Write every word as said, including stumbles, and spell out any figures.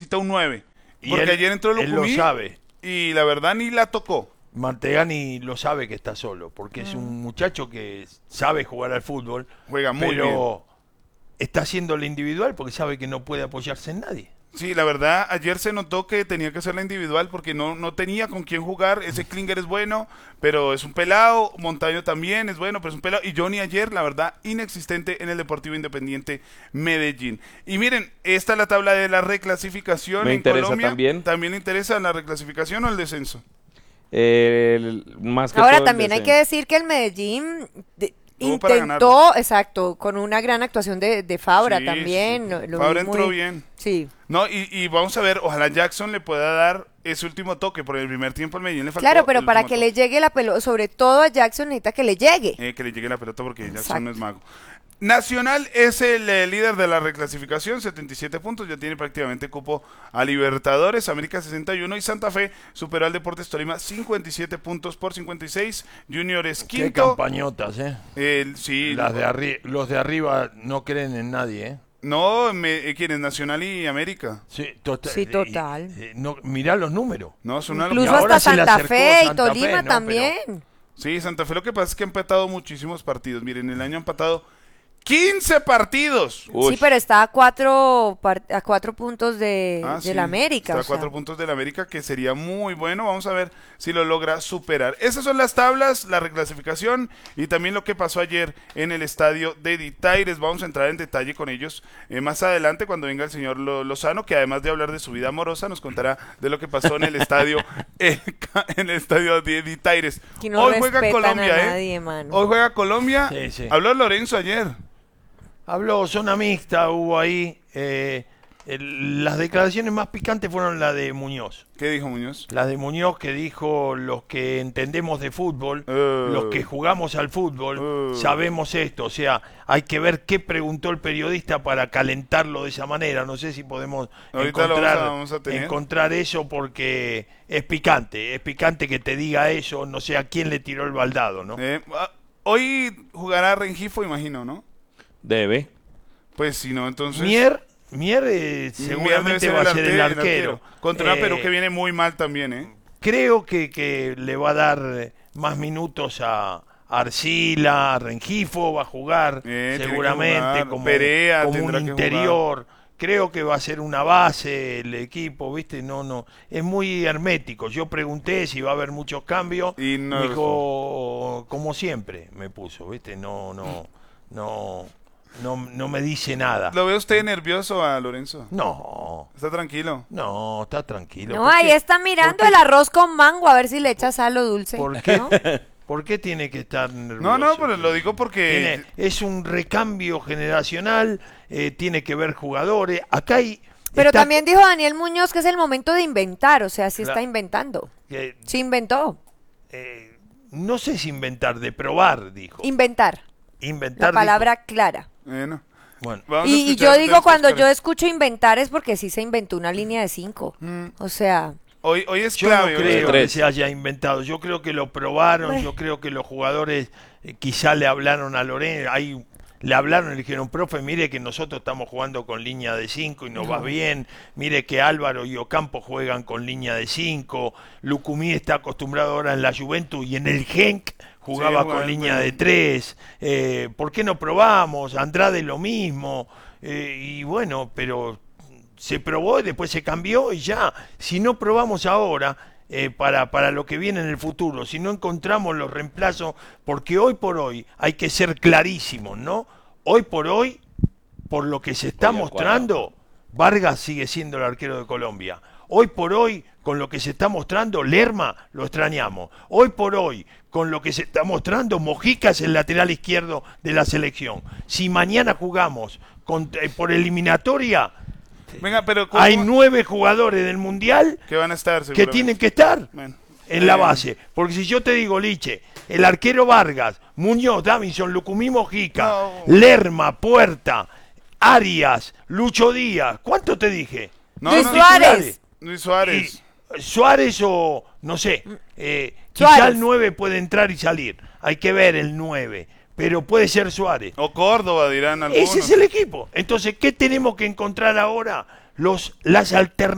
necesita un nueve. Y Porque él, ayer entró él lo Lucumí sabe. y la verdad ni la tocó. Mantegani lo sabe que está solo, porque es un muchacho que sabe jugar al fútbol, Juega muy pero está haciendo la individual porque sabe que no puede apoyarse en nadie. Sí, la verdad, ayer se notó que tenía que hacerla individual porque no, no tenía con quién jugar. Ese Klinger es bueno, pero es un pelado. Montaño también es bueno, pero es un pelado. Y Johnny ayer, la verdad, inexistente en el Deportivo Independiente Medellín. Y miren, esta es la tabla de la reclasificación Me en interesa Colombia. también. ¿También le interesa la reclasificación o el descenso? El, más que Ahora todo el también hay que descenso. decir que el Medellín de- Tuvo para intentó, exacto, con una gran actuación de, de Fabra Sí, también. sí. lo- lo Fabra vi muy- entró bien. Sí. No, y, y vamos a ver, ojalá Jackson le pueda dar ese último toque, porque el primer tiempo al Medellín le faltó. Claro, pero el para último que le toque. llegue la pelota, sobre todo a Jackson necesita que le llegue. Eh, que le llegue la pelota porque Jackson Exacto. no es mago. Nacional es el eh, líder de la reclasificación, setenta y siete puntos, ya tiene prácticamente cupo a Libertadores, América sesenta y uno y Santa Fe superó al Deportes Tolima cincuenta y siete puntos por cincuenta y seis, Junior es Qué quinto. campañotas, ¿eh? El, sí, Las de arri- los de arriba no creen en nadie, ¿eh? no, me, eh, ¿quién es? Nacional y América. Sí, tota- Sí, y- total. y- no, mirá los números. No, es una Incluso locura. ahora hasta se le Santa acercó Fe y Santa Fe, Tolima ¿no? también. Sí, Santa Fe lo que pasa es que ha empatado muchísimos partidos. Miren, el año ha empatado quince partidos. Uy. Sí, pero está a cuatro, par- a cuatro puntos de, Ah, de sí, la América. Está a o sea. cuatro puntos de la América, que sería muy bueno. Vamos a ver si lo logra superar. Esas son las tablas, la reclasificación y también lo que pasó ayer en el estadio de Ditaires. Vamos a entrar en detalle con ellos eh, más adelante cuando venga el señor Lo- Lozano, que además de hablar de su vida amorosa, nos contará de lo que pasó en el estadio en, en el estadio de Ditaires. Aquí no Hoy juega respetan Colombia, a ¿eh? nadie, mano. Hoy juega Colombia. Sí, sí. Habló Lorenzo ayer. Habló zona mixta, hubo ahí. eh, el- las declaraciones más picantes fueron las de Muñoz. ¿Qué dijo Muñoz? Las de Muñoz que dijo: los que entendemos de fútbol, Eh. los que jugamos al fútbol, Eh. sabemos esto. O sea, hay que ver qué preguntó el periodista para calentarlo de esa manera. No sé si podemos Ahorita lo encontrar, vamos a- vamos a tener. encontrar eso porque es picante. Es picante que te diga eso, no sé a quién le tiró el baldado, ¿no? Eh, ah, hoy jugará Rengifo, imagino, ¿no? Debe. Pues si no, entonces... Mier, Mier eh, Mier debe seguramente ser va a el ser el arte- arquero. Contra una Eh, Perú que viene muy mal también, ¿eh? Creo que, que le va a dar eh, más minutos a Arcila, a Rengifo, va a jugar Eh, tiene que seguramente jugar. como, Perea como un tendrá que interior. Creo que va a ser una base el equipo, ¿viste? No, no, es muy hermético. Yo pregunté si va a haber muchos cambios. Y no- Dijo, como siempre, me puso, ¿viste? No, no, no, no, no me dice nada. ¿Lo ve usted nervioso a Lorenzo? No, ¿Está tranquilo? no, está tranquilo. No, ¿Por ahí qué- está mirando por qué- el arroz con mango a ver si le echa sal o dulce. ¿Por qué? ¿no? ¿Por qué tiene que estar nervioso? No, no, pero lo digo porque... Tiene- es un recambio generacional, eh, tiene que ver jugadores. Acá hay... Pero está- también dijo Daniel Muñoz que es el momento de inventar, o sea, sí La- está inventando. eh, Sí inventó. eh, no sé si inventar, de probar, dijo. Inventar. Inventar. La palabra clara. Bueno, dijo. Bueno, vamos a Y, y escuchar yo de digo, estos cuando yo caras. escucho inventar es porque sí se inventó una línea de cinco. O sea, Hoy, hoy es yo clave. no hoy es creo clave. que se haya inventado. Yo creo que lo probaron. Bueno. Yo creo que los jugadores eh, quizá le hablaron a Lorenzo. Hay Le hablaron y le dijeron: profe, mire que nosotros estamos jugando con línea de cinco y nos va bien, mire que Álvaro y Ocampo juegan con línea de cinco, Lucumí está acostumbrado ahora en la Juventus y en el Genk jugaba Sí, con bueno, línea bueno. de tres, eh, ¿por qué no probamos? Andrade lo mismo, eh, y bueno, pero se probó y después se cambió y ya, si no probamos ahora... Eh, para, para lo que viene en el futuro, si no encontramos los reemplazos, porque hoy por hoy hay que ser clarísimos, ¿no? Hoy por hoy, por lo que se está Oye, mostrando, Vargas sigue siendo el arquero de Colombia. Hoy por hoy, con lo que se está mostrando, Lerma lo extrañamos. Hoy por hoy, con lo que se está mostrando, Mojica es el lateral izquierdo de la selección. Si mañana jugamos con, eh, por eliminatoria, Venga, pero ¿cómo- hay nueve jugadores del Mundial que van a estar que seguramente? tienen que estar Bueno. en la Eh, base. Porque si yo te digo, Liche, el arquero Vargas, Muñoz, Davinson, Lucumí, Mojica, No. Lerma, Puerta, Arias, Lucho Díaz, ¿cuánto te dije? No, Luis no, Suárez. Luis Suárez. Y Suárez o, no sé, eh, Suárez. quizá el nueve puede entrar y salir. Hay que ver el nueve, pero puede ser Suárez. O Córdoba, dirán algunos. Ese es el equipo. Entonces, ¿qué tenemos que encontrar ahora? Los, las alternativas.